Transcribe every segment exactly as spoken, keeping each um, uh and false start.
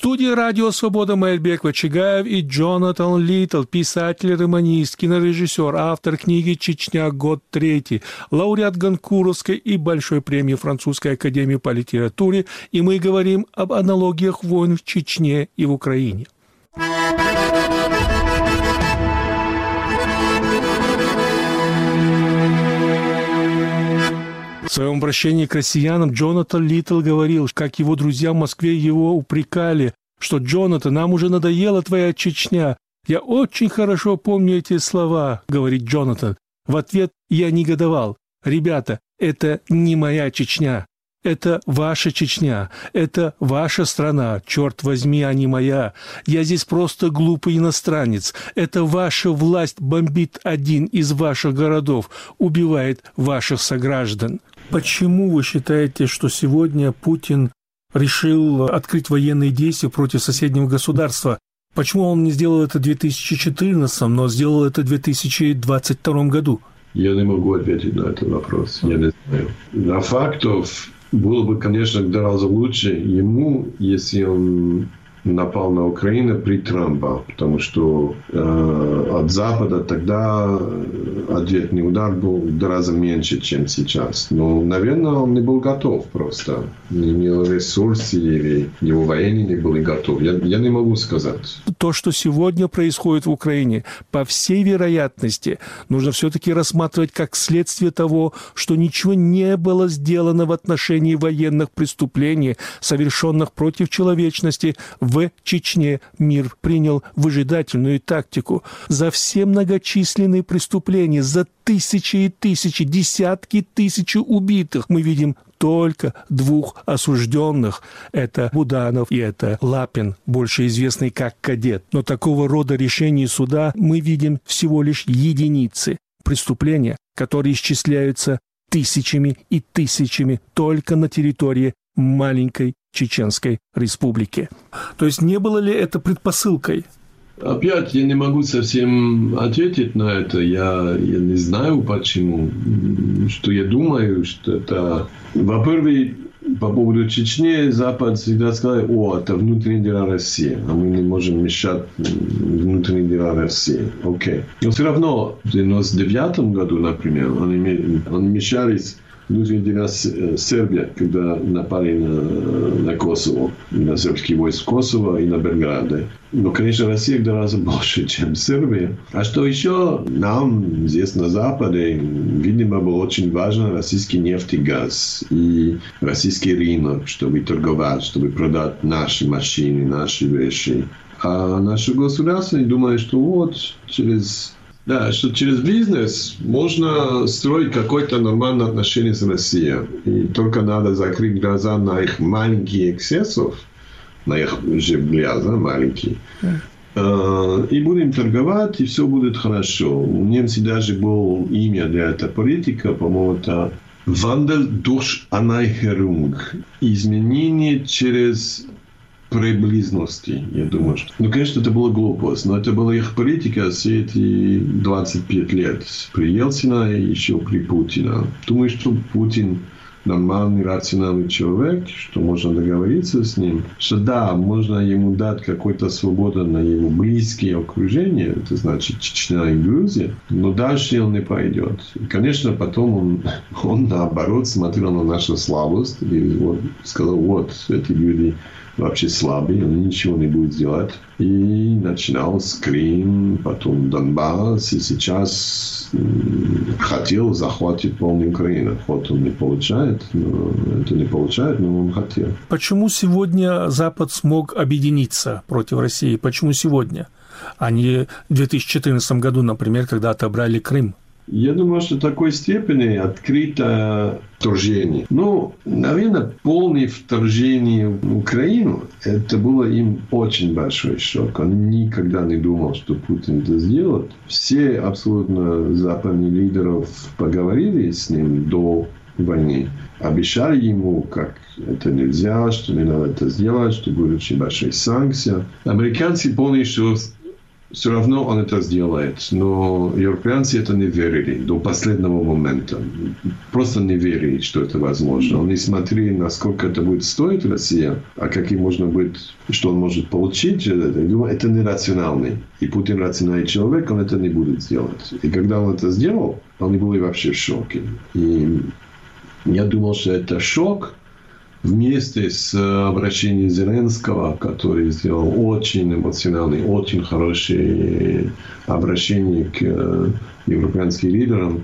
студии «Радио Свобода» Маэльбек Вачигаев и Джонатан Литтл, писатель, романист, кинорежиссер, автор книги «Чечня. Год третий», лауреат Гонкуровской и Большой премии Французской академии по литературе, и мы говорим об аналогиях войн в Чечне и в Украине. В своем обращении к россиянам Джонатан Литтл говорил, как его друзья в Москве его упрекали, что «Джонатан, нам уже надоела твоя Чечня». «Я очень хорошо помню эти слова», — говорит Джонатан. В ответ я негодовал. «Ребята, это не моя Чечня. Это ваша Чечня, это ваша страна, черт возьми, а не моя. Я здесь просто глупый иностранец. Это ваша власть бомбит один из ваших городов, убивает ваших сограждан». Почему вы считаете, что сегодня Путин решил открыть военные действия против соседнего государства? Почему он не сделал это в две тысячи четырнадцатом, но сделал это в две тысячи двадцать втором году? Я не могу ответить на этот вопрос. Я не знаю. На фактов было бы, конечно, гораздо лучше ему, если он напал на Украину при Трампе, потому что э, от Запада тогда ответный удар был гораздо меньше, чем сейчас. Но, наверное, он не был готов просто. Не имел ресурсов, или его военные не были готовы. Я, я не могу сказать. То, что сегодня происходит в Украине, по всей вероятности, нужно все-таки рассматривать как следствие того, что ничего не было сделано в отношении военных преступлений, совершенных против человечности в В Чечне. Мир принял выжидательную тактику. За все многочисленные преступления, за тысячи и тысячи, десятки тысяч убитых мы видим только двух осужденных. Это Буданов и это Лапин, больше известный как Кадет. Но такого рода решений суда мы видим всего лишь единицы. Преступления, которые исчисляются тысячами и тысячами только на территории маленькой Чеченской республики. То есть не было ли это предпосылкой? Опять я не могу совсем ответить на это. Я, я не знаю почему. Что я думаю, что это... Во-первых, по поводу Чечни Запад всегда сказал: о, это внутренние дела России, а мы не можем мешать внутренние дела России. Окей. Но все равно в девяносто девятом году, например, они, они мешались внутренние дела Сербии, когда напали на, на Косово, на сербские войска Косово и на Белграде. Но, конечно, Россия гораздо больше, чем Сербия. А что еще нам здесь на Западе, видимо, было очень важно российский нефть и газ и российский рынок, чтобы торговать, чтобы продать наши машины, наши вещи. А наше государство думает, что вот через... Да, что через бизнес можно строить какое-то нормальное отношение с Россией. И только надо закрыть глаза на их маленькие эксцессов, на их же глаза маленькие. Yeah. И будем торговать, и все будет хорошо. У немцев даже было имя для этой политики, по-моему, это Wandel durch Annäherung. Изменение через... приблизности, я думаю. Что... Ну, конечно, это была глупость, но это была их политика все эти двадцать пять лет. При Ельцине и еще при Путине. Думаю, что Путин нормальный, рациональный человек, что можно договориться с ним, что да, можно ему дать какую-то свободу на его близкие окружения, это значит Чечня и Грузия, но дальше он не пойдет. И, конечно, потом он, он наоборот смотрел на нашу слабость и вот, сказал: вот, эти люди вообще слабые, они ничего не будут делать. И начинал с Крым, потом Донбасс, и сейчас хотел захватить полную Украину. Вот он не получает, но это не получает, но он хотел. Почему сегодня Запад смог объединиться против России? Почему сегодня? А не в две тысячи четырнадцатом году, например, когда отобрали Крым? Я думаю, что в такой степени открыто вторжение. Ну, наверное, полное вторжение в Украину, это было им очень большой шок. Он никогда не думал, что Путин это сделает. Все абсолютно западные лидеры поговорили с ним до войны. Обещали ему, как это нельзя, что не надо это сделать, что будут очень большие санкции. Американцы поняли, что все равно он это сделает. Но европейцы это не верили до последнего момента. Просто не верили, что это возможно. Они смотрели, насколько это будет стоить Россия, а каким можно быть, что он может получить. Это нерациональный. И Путин рациональный человек, он это не будет делать. И когда он это сделал, они были вообще в шоке. И я думал, что это шок. Вместе с обращением Зеленского, который сделал очень эмоциональное, очень хорошее обращение к европейским лидерам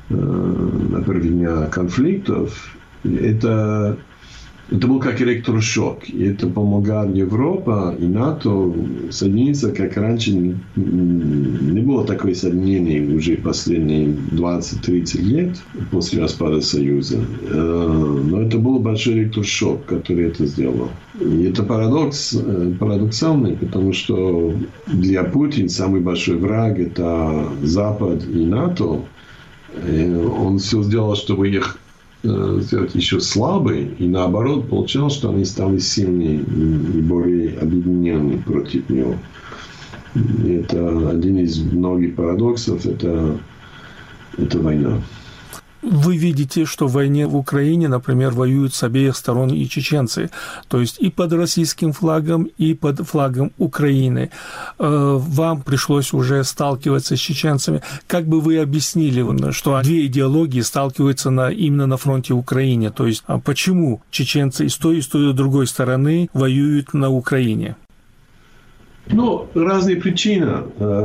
на первые дня конфликтов, это, это был как электрошок. И это помогало Европе и НАТО соединиться, как раньше не, не было такое соединение уже последние двадцать-тридцать лет после распада Союза. Но это был большой электрошок, который это сделал. И это парадокс, парадоксальный, потому что для Путина самый большой враг – это Запад и НАТО. И он все сделал, чтобы их сделать еще слабые, и наоборот получалось, что они стали сильнее и более объединенные против него. И это один из многих парадоксов, это, это война. Вы видите, что в войне в Украине, например, воюют с обеих сторон и чеченцы, то есть и под российским флагом, и под флагом Украины. Вам пришлось уже сталкиваться с чеченцами. Как бы вы объяснили, что две идеологии сталкиваются на, именно на фронте Украины? То есть почему чеченцы и с той, и с той, и с другой стороны воюют на Украине? Ну, разные причины.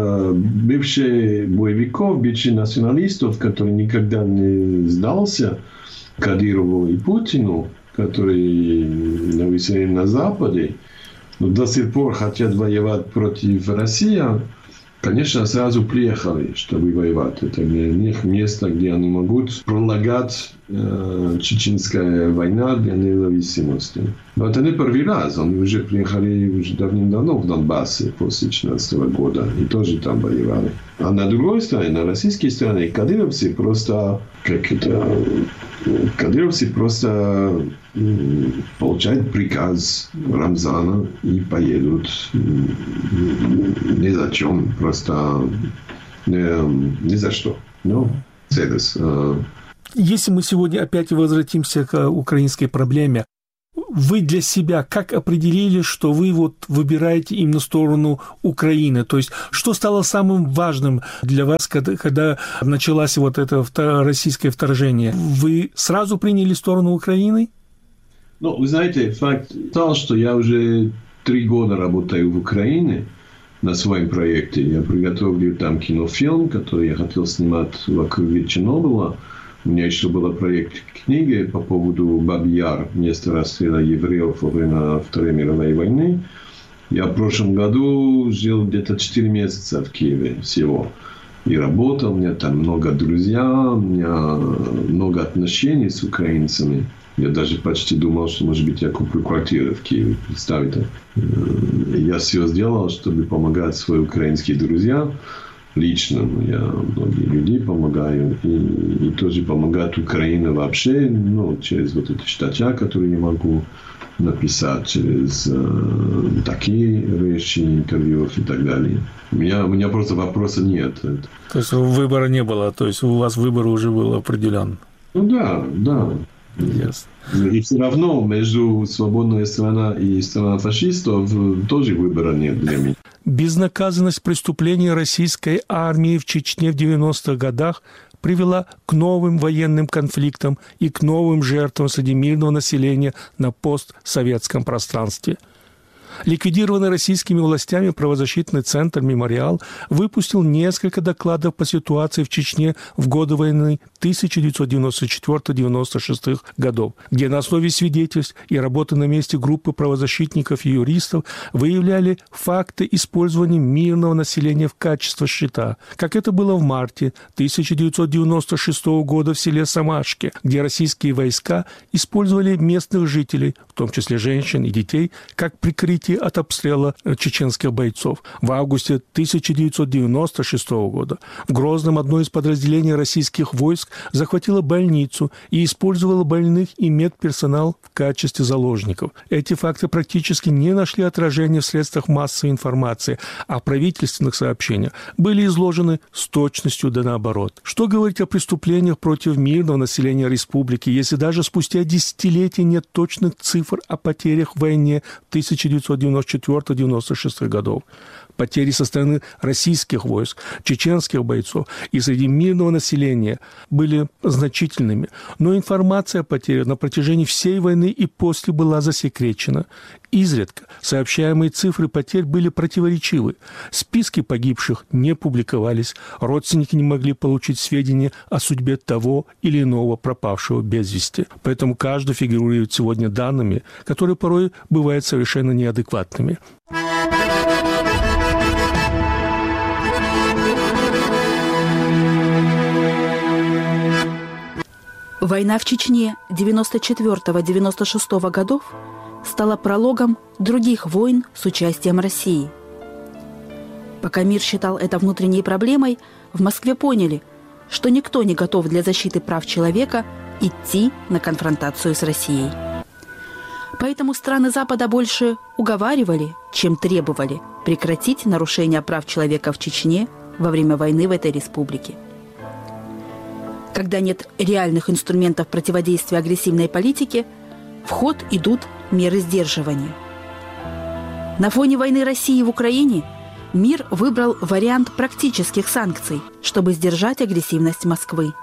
Бывшие боевиков, бывших националистов, которые никогда не сдался Кадырову и Путину, которые нависели на Западе, но до сих пор хотят воевать против России, конечно, сразу приехали, чтобы воевать. Это для них место, где они могут пролагать э, чеченская война для независимости. Но это не первый раз. Они уже приехали уже давным-давно в Донбассе после две тысячи шестнадцатого года и тоже там воевали. А на другой стороне, на российской стороне, кадыровцы просто, как это, кадыровцы просто получают приказ Рамзана и поедут ни за чем, просто ни, ни за что. Ну, Мерседес. Если мы сегодня опять возвратимся к украинской проблеме, вы для себя как определили, что вы вот выбираете именно сторону Украины? То есть, что стало самым важным для вас, когда, когда началось вот это российское вторжение? Вы сразу приняли сторону Украины? Ну, вы знаете, факт тот, что я уже три года работаю в Украине на своем проекте. Я приготовил там кинофильм, который я хотел снимать вокруг Чернобыля. У меня еще был проект книги по поводу Бабьяр, место расстрела евреев во время Второй мировой войны. Я в прошлом году жил где-то четыре месяца в Киеве всего. И работал, у меня там много друзей, у меня много отношений с украинцами. Я даже почти думал, что, может быть, я куплю квартиру в Киеве. Представьте. Я все сделал, чтобы помогать своим украинским друзьям. Лично я многим людям помогаю. И, и тоже помогать Украине вообще. Ну, через вот эти статьи, которые я могу написать. Через э, такие речи, интервью и так далее. У меня, у меня просто вопроса нет. То есть выбора не было? То есть у вас выбор уже был определен? Ну да, да. Yes. И все равно между свободной страной и страной фашистов тоже выбора нет для меня. Безнаказанность преступлений российской армии в Чечне в девяностых годах привела к новым военным конфликтам и к новым жертвам среди мирного населения на постсоветском пространстве. Ликвидированный российскими властями правозащитный центр «Мемориал» выпустил несколько докладов по ситуации в Чечне в годы войны тысяча девятьсот девяносто четвёртого — девяносто шестого годов, где на основе свидетельств и работы на месте группы правозащитников и юристов выявляли факты использования мирного населения в качестве щита, как это было в марте тысяча девятьсот девяносто шестого года в селе Самашке, где российские войска использовали местных жителей, в том числе женщин и детей, как прикрытие уйти от обстрела чеченских бойцов. В августе тысяча девятьсот девяносто шестого года в Грозном одно из подразделений российских войск захватило больницу и использовало больных и медперсонал в качестве заложников. Эти факты практически не нашли отражения в средствах массовой информации, а в правительственных сообщениях были изложены с точностью да наоборот. Что говорить о преступлениях против мирного населения республики, если даже спустя десятилетия нет точных цифр о потерях в войне тысяча девятьсот девяносто четвёртого — девяносто шестого годов? Потери со стороны российских войск, чеченских бойцов и среди мирного населения были значительными. Но информация о потерях на протяжении всей войны и после была засекречена. Изредка сообщаемые цифры потерь были противоречивы. Списки погибших не публиковались, родственники не могли получить сведения о судьбе того или иного пропавшего без вести. Поэтому каждый фигурирует сегодня данными, которые порой бывают совершенно неадекватными. Война в Чечне девяносто четвёртого — девяносто шестого годов стала прологом других войн с участием России. Пока мир считал это внутренней проблемой, в Москве поняли, что никто не готов для защиты прав человека идти на конфронтацию с Россией. Поэтому страны Запада больше уговаривали, чем требовали прекратить нарушения прав человека в Чечне во время войны в этой республике. Когда нет реальных инструментов противодействия агрессивной политике, в ход идут меры сдерживания. На фоне войны России в Украине мир выбрал вариант практических санкций, чтобы сдержать агрессивность Москвы.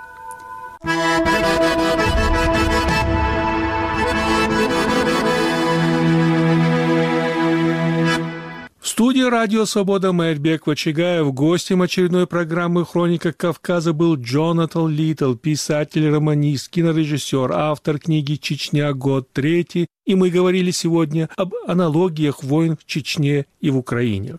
В студии «Радио Свобода» Майрбек Вачигаев. Гостем очередной программы «Хроника Кавказа» был Джонатан Литтл, писатель, романист, кинорежиссер, автор книги «Чечня. Год третий». И мы говорили сегодня об аналогиях войн в Чечне и в Украине.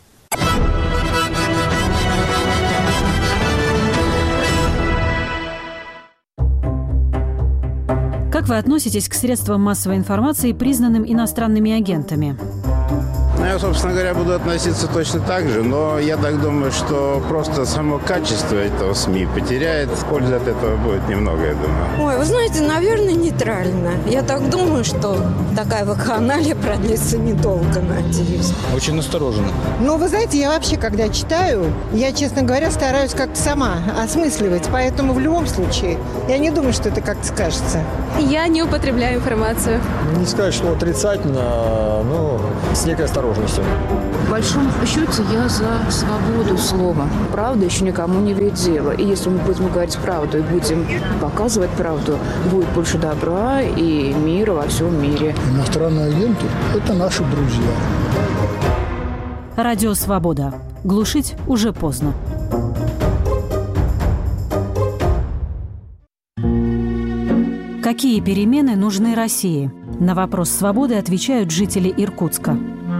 Как вы относитесь к средствам массовой информации, признанным иностранными агентами? Я, собственно говоря, буду относиться точно так же, но я так думаю, что просто само качество этого СМИ потеряет. Пользы от этого будет немного, я думаю. Ой, вы знаете, наверное, нейтрально. Я так думаю, что такая вакханалия продлится недолго, надеюсь. Очень осторожно. Ну, вы знаете, я вообще, когда читаю, я, честно говоря, стараюсь как-то сама осмысливать, поэтому в любом случае я не думаю, что это как-то скажется. Я не употребляю информацию. Не сказать, что отрицательно, но с некой осторожностью. В большом счете я за свободу слова. Правда еще никому не вредила. И если мы будем говорить правду и будем показывать правду, будет больше добра и мира во всем мире. Иностранные агенты – это наши друзья. Радио «Свобода». Глушить уже поздно. Какие перемены нужны России? На вопрос «Свободы» отвечают жители Иркутска.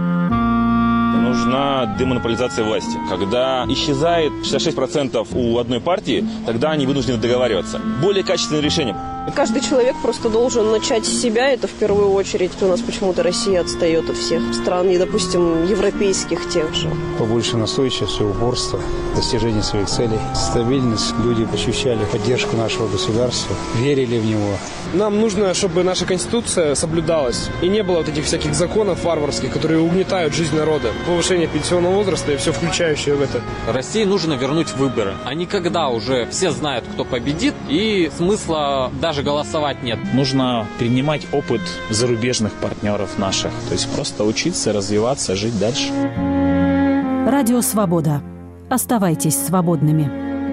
Нужна демонополизация власти. Когда исчезает шестьдесят шесть процентов у одной партии, тогда они вынуждены договариваться. Более качественное решение. Каждый человек просто должен начать с себя, это в первую очередь. У нас почему-то Россия отстает от всех стран, и, допустим, европейских тех же. Побольше настойчивости, упорства, достижения своих целей, стабильность. Люди ощущали поддержку нашего государства, верили в него. Нам нужно, чтобы наша Конституция соблюдалась, и не было вот этих всяких законов варварских, которые угнетают жизнь народа. Повышение пенсионного возраста и все включающее в это. России нужно вернуть выборы. А не когда уже все знают, кто победит, и смысла даже голосовать нет. Нужно перенимать опыт зарубежных партнеров наших. То есть просто учиться, развиваться, жить дальше. Радио «Свобода». Оставайтесь свободными.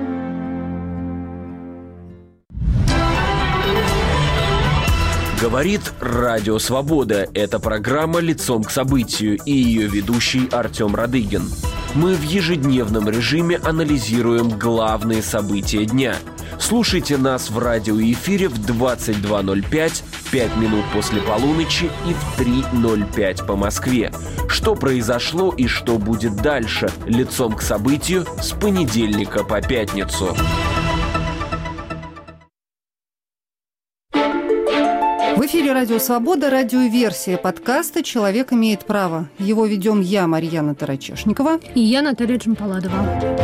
Говорит Радио Свобода. Это программа «Лицом к событию» и ее ведущий Артем Радыгин. Мы в ежедневном режиме анализируем главные события дня. Слушайте нас в радиоэфире в двадцать два ноль пять, пять минут после полуночи и в три ноль пять по Москве. Что произошло и что будет дальше? Лицом к событию с понедельника по пятницу. В эфире «Радио Свобода», радиоверсия подкаста «Человек имеет право». Его ведем я, Марьяна Тарачешникова. И я, Наталья Джампаладова.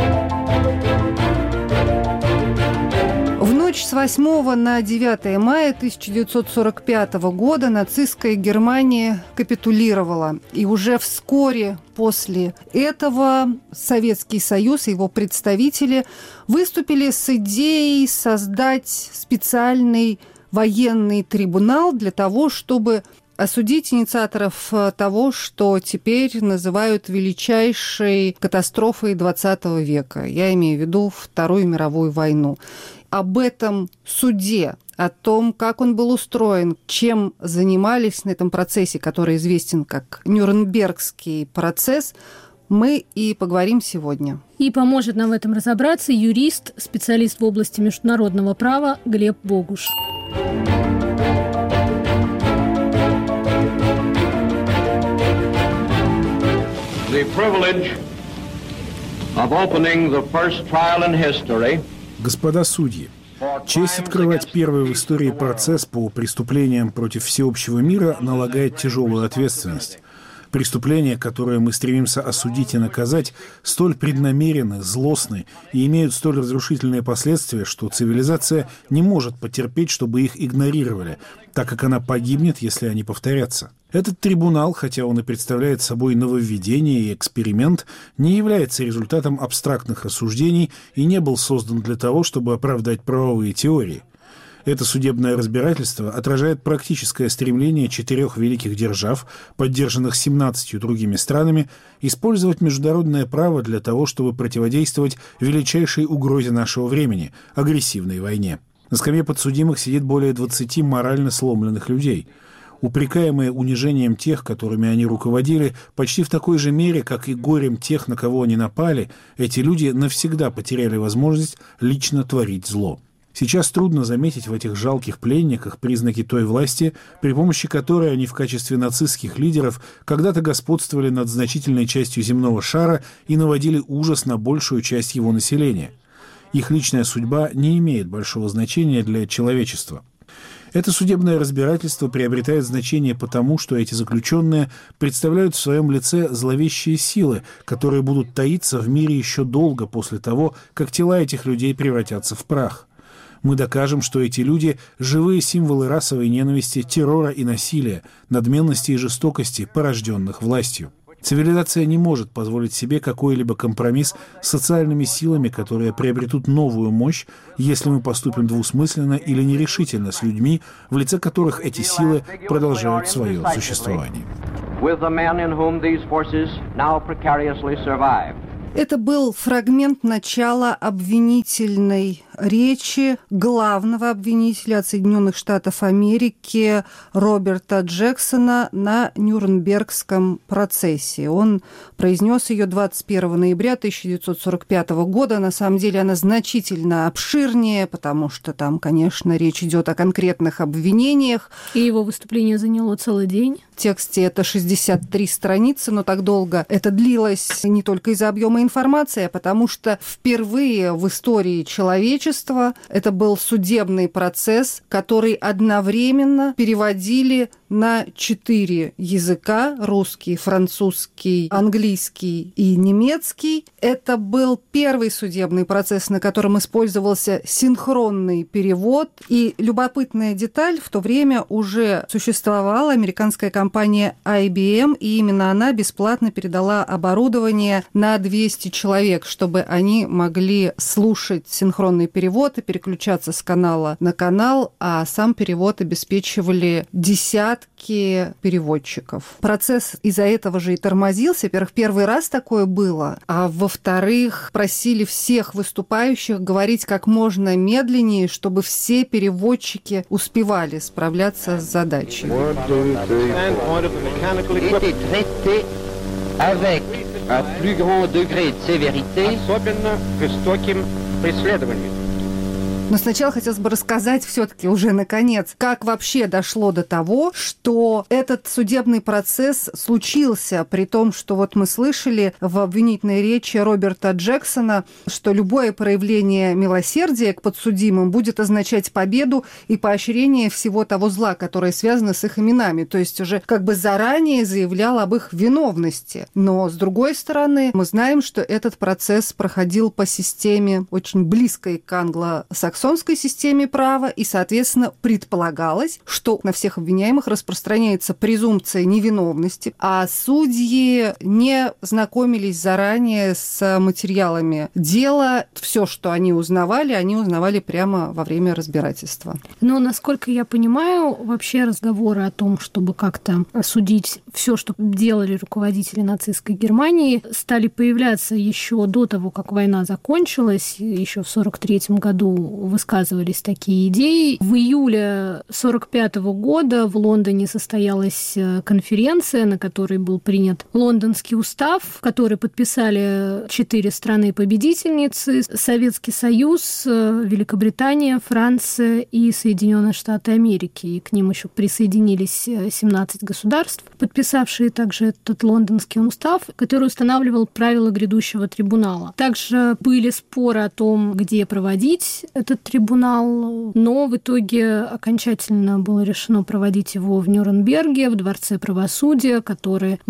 В ночь с восьмого на девятое мая тысяча девятьсот сорок пятого года нацистская Германия капитулировала. И уже вскоре после этого Советский Союз и его представители выступили с идеей создать специальный военный трибунал для того, чтобы осудить инициаторов того, что теперь называют величайшей катастрофой двадцатого века. Я имею в виду Вторую мировую войну. Об этом суде, о том, как он был устроен, чем занимались на этом процессе, который известен как Нюрнбергский процесс, мы и поговорим сегодня. И поможет нам в этом разобраться юрист, специалист в области международного права Глеб Богуш. The privilege of opening the first trial in history. Господа судьи, честь открывать первый в истории процесс по преступлениям против всеобщего мира налагает тяжелую ответственность. Преступления, которые мы стремимся осудить и наказать, столь преднамеренны, злостны и имеют столь разрушительные последствия, что цивилизация не может потерпеть, чтобы их игнорировали, так как она погибнет, если они повторятся. Этот трибунал, хотя он и представляет собой нововведение и эксперимент, не является результатом абстрактных рассуждений и не был создан для того, чтобы оправдать правовые теории. Это судебное разбирательство отражает практическое стремление четырех великих держав, поддержанных семнадцатью другими странами, использовать международное право для того, чтобы противодействовать величайшей угрозе нашего времени – агрессивной войне. На скамье подсудимых сидит более двадцати морально сломленных людей, упрекаемые унижением тех, которыми они руководили, почти в такой же мере, как и горем тех, на кого они напали, эти люди навсегда потеряли возможность лично творить зло. Сейчас трудно заметить в этих жалких пленниках признаки той власти, при помощи которой они в качестве нацистских лидеров когда-то господствовали над значительной частью земного шара и наводили ужас на большую часть его населения. Их личная судьба не имеет большого значения для человечества. Это судебное разбирательство приобретает значение потому, что эти заключенные представляют в своем лице зловещие силы, которые будут таиться в мире еще долго после того, как тела этих людей превратятся в прах. Мы докажем, что эти люди – живые символы расовой ненависти, террора и насилия, надменности и жестокости, порожденных властью. Цивилизация не может позволить себе какой-либо компромисс с социальными силами, которые приобретут новую мощь, если мы поступим двусмысленно или нерешительно с людьми, в лице которых эти силы продолжают свое существование. Это был фрагмент начала обвинительной речи главного обвинителя от Соединенных Штатов Америки Роберта Джексона на Нюрнбергском процессе. Он произнес ее двадцать первого ноября тысяча девятьсот сорок пятого года. На самом деле она значительно обширнее, потому что там, конечно, речь идет о конкретных обвинениях. И его выступление заняло целый день. В тексте это шестьдесят три страницы, но так долго это длилось не только из-за объема информации, а потому что впервые в истории человечества это был судебный процесс, который одновременно переводили на четыре языка: русский, французский, английский и немецкий. Это был первый судебный процесс, на котором использовался синхронный перевод. И любопытная деталь: в то время уже существовала американская компания ай би эм, и именно она бесплатно передала оборудование на двести человек, чтобы они могли слушать синхронный перевод и переключаться с канала на канал, а сам перевод обеспечивали десятки переводчиков. Процесс из-за этого же и тормозился. Во-первых, первый раз такое было, а во-вторых, просили всех выступающих говорить как можно медленнее, чтобы все переводчики успевали справляться с задачей. Un plus grand degré de sévérité, особенно жестоким преследованием. Но сначала хотелось бы рассказать все-таки уже наконец, как вообще дошло до того, что этот судебный процесс случился, при том, что вот мы слышали в обвинительной речи Роберта Джексона, что любое проявление милосердия к подсудимым будет означать победу и поощрение всего того зла, которое связано с их именами. То есть уже как бы заранее заявлял об их виновности. Но, с другой стороны, мы знаем, что этот процесс проходил по системе очень близкой к англо-саксонской системе права, и, соответственно, предполагалось, что на всех обвиняемых распространяется презумпция невиновности, а судьи не знакомились заранее с материалами дела. Все, что они узнавали, они узнавали прямо во время разбирательства. Но, насколько я понимаю, вообще разговоры о том, чтобы как-то осудить все, что делали руководители нацистской Германии, стали появляться еще до того, как война закончилась. Еще в сорок третьем году высказывались такие идеи. В июле сорок пятого года в Лондоне состоялась конференция, на которой был принят Лондонский устав, который подписали четыре страны-победительницы: Советский Союз, Великобритания, Франция и Соединенные Штаты Америки. И к ним еще присоединились семнадцать государств, подписавшие также этот Лондонский устав, который устанавливал правила грядущего трибунала. Также были споры о том, где проводить этот трибунал, но в итоге окончательно было решено проводить его в Нюрнберге, в Дворце правосудия, который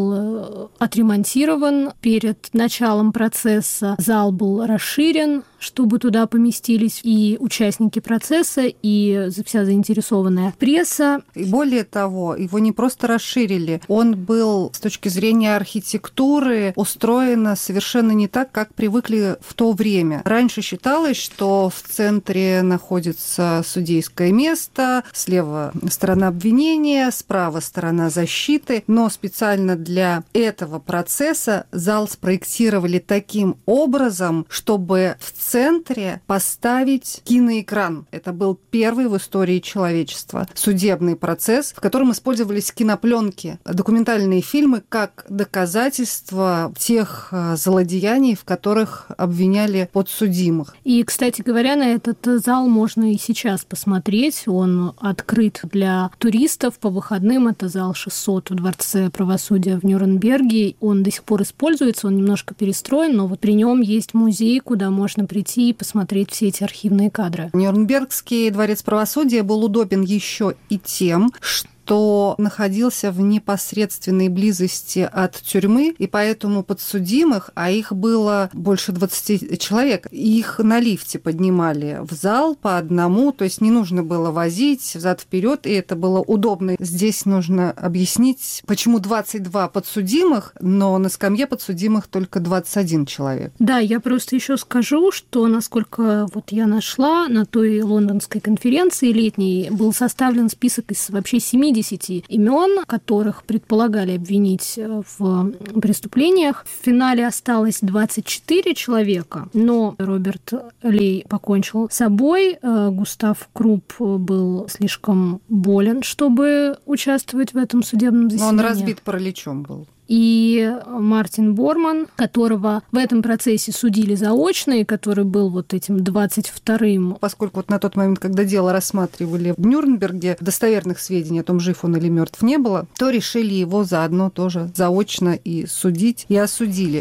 был отремонтирован перед началом процесса. Зал был расширен, чтобы туда поместились и участники процесса, и вся заинтересованная пресса. И более того, его не просто расширили, он был с точки зрения архитектуры устроен совершенно не так, как привыкли в то время. Раньше считалось, что в центре находится судейское место, слева сторона обвинения, справа сторона защиты, но специально для этого процесса зал спроектировали таким образом, чтобы в центре поставить киноэкран. Это был первый в истории человечества судебный процесс, в котором использовались кинопленки, документальные фильмы как доказательство тех злодеяний, в которых обвиняли подсудимых. И, кстати говоря, на этот зал можно и сейчас посмотреть. Он открыт для туристов по выходным. Это зал шестьсот в Дворце правосудия в Нюрнберге. Он до сих пор используется, он немножко перестроен, но вот при нем есть музей, куда можно прийти и посмотреть все эти архивные кадры. Нюрнбергский дворец правосудия был удобен еще и тем, что что находился в непосредственной близости от тюрьмы, и поэтому подсудимых, а их было больше двадцати человек, их на лифте поднимали в зал по одному, то есть не нужно было возить взад-вперед, и это было удобно. Здесь нужно объяснить, почему двадцать два подсудимых, но на скамье подсудимых только двадцать один человек. Да, я просто еще скажу, что, насколько вот я нашла, на той лондонской конференции летней был составлен список из вообще семидесяти имен, которых предполагали обвинить в преступлениях. В финале осталось двадцать четыре человека, но Роберт Лей покончил с собой. Густав Крупп был слишком болен, чтобы участвовать в этом судебном заседании. Но он разбит параличом был. И Мартин Борман, которого в этом процессе судили заочно, и который был вот этим двадцать вторым. Поскольку вот на тот момент, когда дело рассматривали в Нюрнберге, достоверных сведений о том, жив он или мертв, не было, то решили его заодно тоже заочно и судить, и осудили.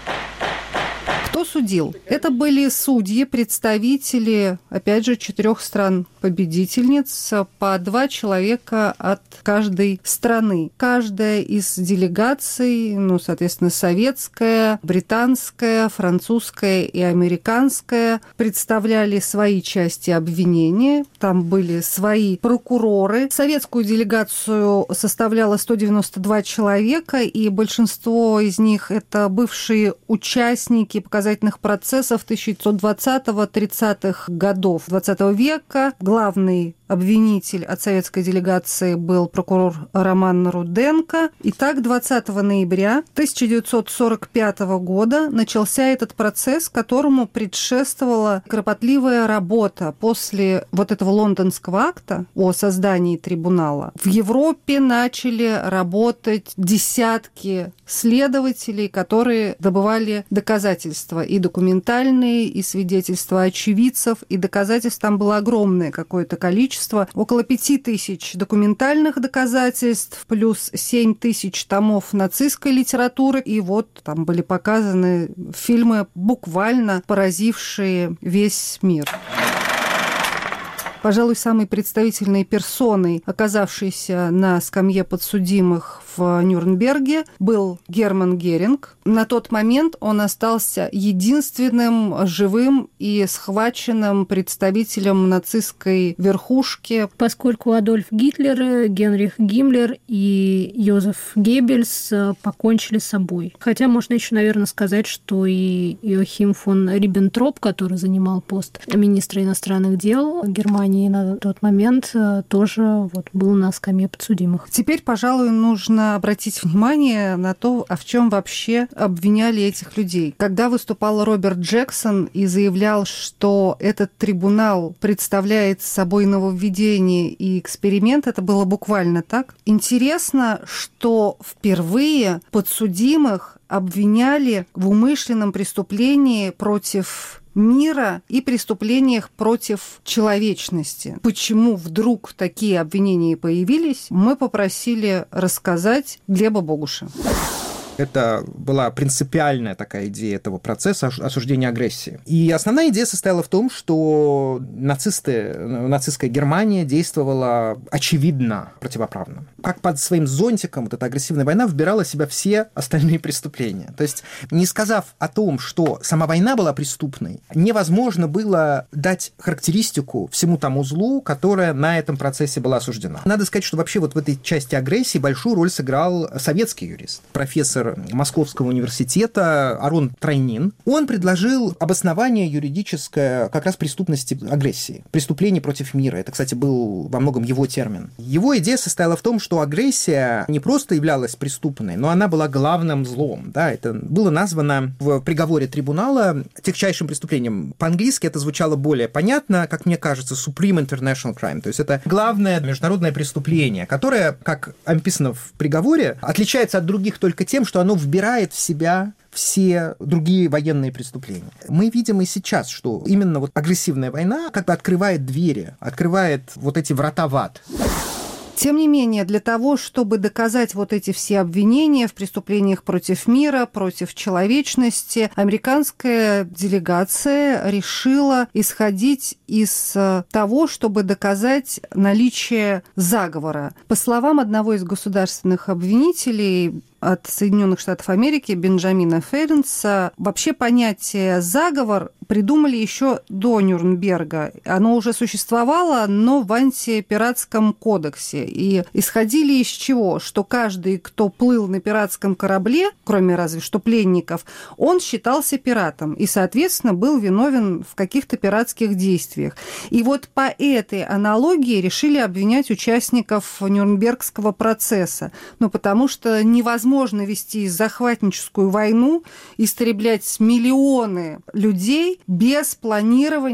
Кто судил? Это были судьи, представители, опять же, четырех стран-победительниц, по два человека от каждой страны. Каждая из делегаций, ну, соответственно, советская, британская, французская и американская, представляли свои части обвинения. Там были свои прокуроры. Советскую делегацию составляло сто девяносто два человека, и большинство из них – это бывшие участники показательных процессов тысяча девятьсот двадцатого-тридцатых годов двадцатого века. Главный обвинитель от советской делегации был прокурор Роман Руденко. Итак, двадцатого ноября тысяча девятьсот сорок пятого года начался этот процесс, которому предшествовала кропотливая работа. После вот этого лондонского акта о создании трибунала в Европе начали работать десятки следователей, которые добывали доказательства, и документальные, и свидетельства очевидцев, и доказательств там было огромное какое-то количество. Около пяти тысяч документальных доказательств, плюс семь тысяч томов нацистской литературы, и вот там были показаны фильмы, буквально поразившие весь мир. Пожалуй, самой представительной персоной, оказавшейся на скамье подсудимых в Нюрнберге, был Герман Геринг. На тот момент он остался единственным живым и схваченным представителем нацистской верхушки. Поскольку Адольф Гитлер, Генрих Гиммлер и Йозеф Геббельс покончили с собой. Хотя можно еще, наверное, сказать, что и Йохим фон Риббентроп, который занимал пост министра иностранных дел Германии на тот момент, тоже вот был на скамье подсудимых. Теперь, пожалуй, нужно обратить внимание на то, а в чем вообще обвиняли этих людей. Когда выступал Роберт Джексон и заявлял, что этот трибунал представляет собой нововведение и эксперимент, это было буквально так. Интересно, что впервые подсудимых обвиняли в умышленном преступлении против мира и преступлениях против человечности. Почему вдруг такие обвинения появились, мы попросили рассказать Глеба Богуша. Это была принципиальная такая идея этого процесса осуждения агрессии. И основная идея состояла в том, что нацисты, нацистская Германия действовала очевидно противоправно. Как под своим зонтиком вот эта агрессивная война вбирала в себя все остальные преступления. То есть, не сказав о том, что сама война была преступной, невозможно было дать характеристику всему тому злу, которое на этом процессе было осуждено. Надо сказать, что вообще вот в этой части агрессии большую роль сыграл советский юрист, профессор Московского университета Арон Тройнин. Он предложил обоснование юридическое как раз преступности агрессии, преступлений против мира. Это, кстати, был во многом его термин. Его идея состояла в том, что агрессия не просто являлась преступной, но она была главным злом. Да? Это было названо в приговоре трибунала тягчайшим преступлением. По-английски это звучало более понятно, как мне кажется, Supreme International Crime. То есть это главное международное преступление, которое, как описано в приговоре, отличается от других только тем, что оно вбирает в себя все другие военные преступления. Мы видим и сейчас, что именно вот агрессивная война как бы открывает двери, открывает вот эти врата в ад. Тем не менее, для того, чтобы доказать вот эти все обвинения в преступлениях против мира, против человечности, американская делегация решила исходить из того, чтобы доказать наличие заговора. По словам одного из государственных обвинителей от Соединенных Штатов Америки, Бенджамина Ференса, вообще понятие «заговор» придумали еще до Нюрнберга. Оно уже существовало, но в антипиратском кодексе. И исходили из чего? Что каждый, кто плыл на пиратском корабле, кроме разве что пленников, он считался пиратом и, соответственно, был виновен в каких-то пиратских действиях. И вот по этой аналогии решили обвинять участников Нюрнбергского процесса. Ну, потому что невозможно вести захватническую войну, истреблять миллионы людей без планирования